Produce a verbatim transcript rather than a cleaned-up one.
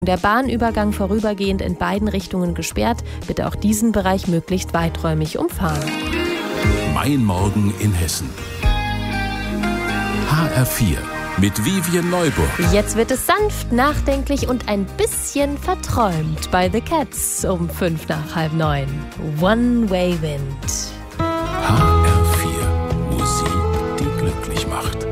Der Bahnübergang vorübergehend in beiden Richtungen gesperrt. Bitte auch diesen Bereich möglichst weiträumig umfahren. Mein Morgen in Hessen. H R vier mit Vivian Neuburg. Jetzt wird es sanft, nachdenklich und ein bisschen verträumt bei The Cats um fünf nach halb neun. One Way Wind. H R vier. Musik, die glücklich macht.